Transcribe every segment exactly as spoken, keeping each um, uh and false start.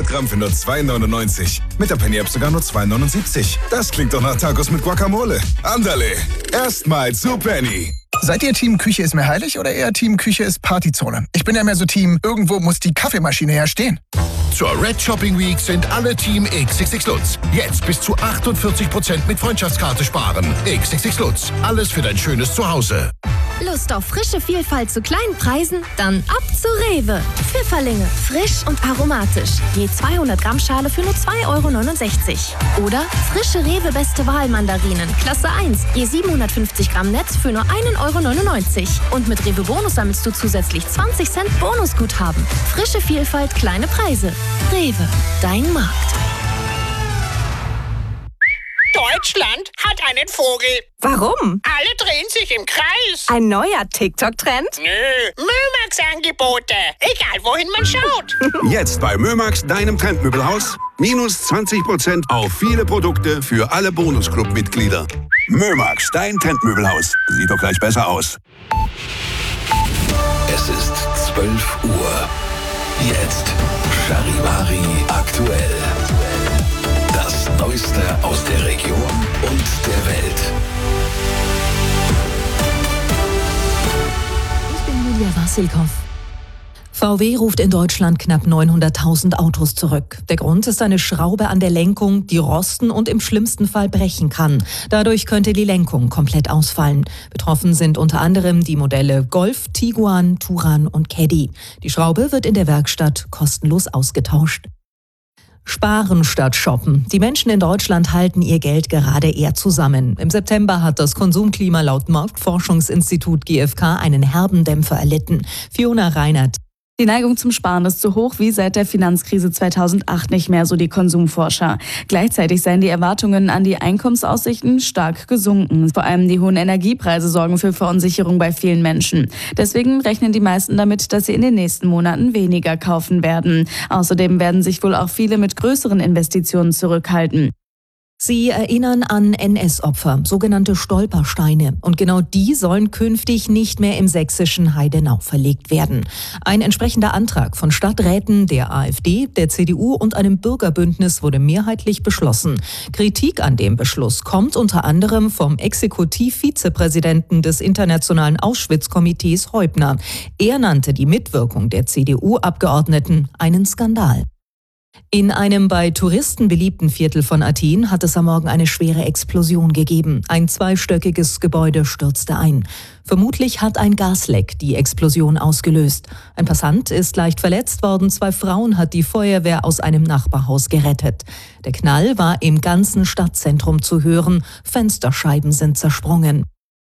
Gramm für nur zwei neunundneunzig. Mit der Penny-App sogar nur zwei neunundsiebzig. Das klingt doch nach Tacos mit Guacamole. Andale, erstmal zu Penny. Seid ihr Team Küche ist mir heilig oder eher Team Küche ist Partyzone? Ich bin ja mehr so Team, irgendwo muss die Kaffeemaschine herstehen. Zur Red Shopping Week sind alle Team X X X Lutz. Jetzt bis zu achtundvierzig Prozent mit Freundschaftskarte sparen. X X X Lutz. Alles für dein schönes Zuhause. Lust auf frische Vielfalt zu kleinen Preisen? Dann ab zu Rewe. Pfifferlinge, frisch und aromatisch. Je zweihundert Gramm Schale für nur zwei Euro neunundsechzig. Oder frische Rewe Beste Wahl Mandarinen, Klasse eins. Je siebenhundertfünfzig Gramm Netz für nur einen Euro neunundneunzig. Und mit Rewe Bonus sammelst du zusätzlich zwanzig Cent Bonusguthaben. Frische Vielfalt, kleine Preise. Rewe, dein Markt. Deutschland hat einen Vogel. Warum? Alle drehen sich im Kreis. Ein neuer TikTok-Trend? Nö, Mömax-Angebote. Egal, wohin man schaut. Jetzt bei Mömax, deinem Trendmöbelhaus. Minus zwanzig Prozent auf viele Produkte für alle Bonusclub-Mitglieder. Mömax, dein Trendmöbelhaus. Sieht doch gleich besser aus. Es ist zwölf Uhr. Jetzt Charivari aktuell. Das Neueste aus der Region und der Welt. Ich bin Julia Wassilkow. V W ruft in Deutschland knapp neunhunderttausend Autos zurück. Der Grund ist eine Schraube an der Lenkung, die rosten und im schlimmsten Fall brechen kann. Dadurch könnte die Lenkung komplett ausfallen. Betroffen sind unter anderem die Modelle Golf, Tiguan, Touran und Caddy. Die Schraube wird in der Werkstatt kostenlos ausgetauscht. Sparen statt shoppen. Die Menschen in Deutschland halten ihr Geld gerade eher zusammen. Im September hat das Konsumklima laut Marktforschungsinstitut G f K einen herben Dämpfer erlitten. Fiona Reinert. Die Neigung zum Sparen ist so hoch wie seit der Finanzkrise zweitausendacht nicht mehr, so die Konsumforscher. Gleichzeitig seien die Erwartungen an die Einkommensaussichten stark gesunken. Vor allem die hohen Energiepreise sorgen für Verunsicherung bei vielen Menschen. Deswegen rechnen die meisten damit, dass sie in den nächsten Monaten weniger kaufen werden. Außerdem werden sich wohl auch viele mit größeren Investitionen zurückhalten. Sie erinnern an N S-Opfer, sogenannte Stolpersteine. Und genau die sollen künftig nicht mehr im sächsischen Heidenau verlegt werden. Ein entsprechender Antrag von Stadträten der AfD, der C D U und einem Bürgerbündnis wurde mehrheitlich beschlossen. Kritik an dem Beschluss kommt unter anderem vom Exekutivvizepräsidenten des Internationalen Auschwitz-Komitees Heubner. Er nannte die Mitwirkung der C D U-Abgeordneten einen Skandal. In einem bei Touristen beliebten Viertel von Athen hat es am Morgen eine schwere Explosion gegeben. Ein zweistöckiges Gebäude stürzte ein. Vermutlich hat ein Gasleck die Explosion ausgelöst. Ein Passant ist leicht verletzt worden. Zwei Frauen hat die Feuerwehr aus einem Nachbarhaus gerettet. Der Knall war im ganzen Stadtzentrum zu hören. Fensterscheiben sind zersprungen.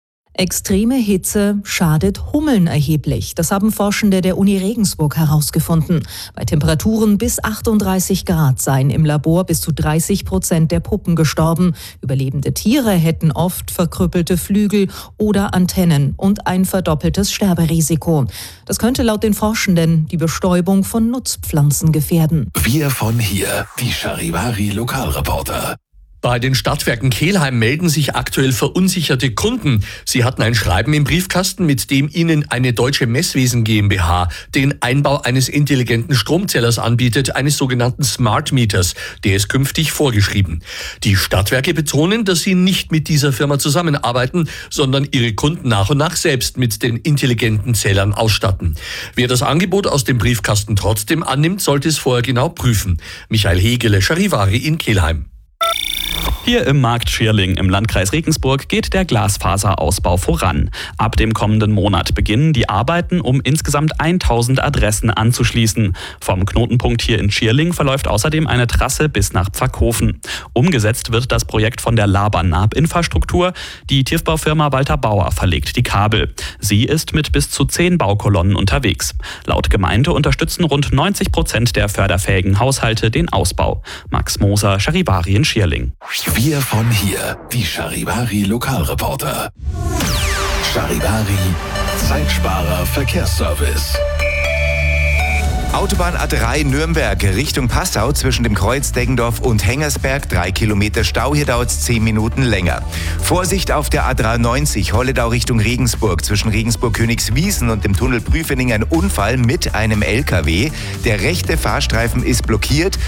Extreme Hitze schadet Hummeln erheblich. Das haben Forschende der Uni Regensburg herausgefunden. Bei Temperaturen bis achtunddreißig Grad seien im Labor bis zu dreißig Prozent der Puppen gestorben. Überlebende Tiere hätten oft verkrüppelte Flügel oder Antennen und ein verdoppeltes Sterberisiko. Das könnte laut den Forschenden die Bestäubung von Nutzpflanzen gefährden. Wir von hier, die Charivari Lokalreporter. Bei den Stadtwerken Kelheim melden sich aktuell verunsicherte Kunden. Sie hatten ein Schreiben im Briefkasten, mit dem ihnen eine Deutsche Messwesen GmbH den Einbau eines intelligenten Stromzählers anbietet, eines sogenannten Smart Meters. Der ist künftig vorgeschrieben. Die Stadtwerke betonen, dass sie nicht mit dieser Firma zusammenarbeiten, sondern ihre Kunden nach und nach selbst mit den intelligenten Zählern ausstatten. Wer das Angebot aus dem Briefkasten trotzdem annimmt, sollte es vorher genau prüfen. Michael Hegele, Charivari in Kelheim. Hier im Markt Schierling im Landkreis Regensburg geht der Glasfaserausbau voran. Ab dem kommenden Monat beginnen die Arbeiten, um insgesamt tausend Adressen anzuschließen. Vom Knotenpunkt hier in Schierling verläuft außerdem eine Trasse bis nach Pfackhofen. Umgesetzt wird das Projekt von der Laber-Naab Infrastruktur. Die Tiefbaufirma Walter Bauer verlegt die Kabel. Sie ist mit bis zu zehn Baukolonnen unterwegs. Laut Gemeinde unterstützen rund neunzig Prozent der förderfähigen Haushalte den Ausbau. Max Moser, Charivari in Schierling. Wir von hier, die Charivari Lokalreporter. Charivari, Zeitsparer Verkehrsservice. Autobahn A drei Nürnberg Richtung Passau zwischen dem Kreuz Deggendorf und Hengersberg. Drei Kilometer Stau, hier dauert es zehn Minuten länger. Vorsicht auf der A dreiundneunzig Holledau Richtung Regensburg. Zwischen Regensburg-Königswiesen und dem Tunnel Prüfening ein Unfall mit einem L K W. Der rechte Fahrstreifen ist blockiert.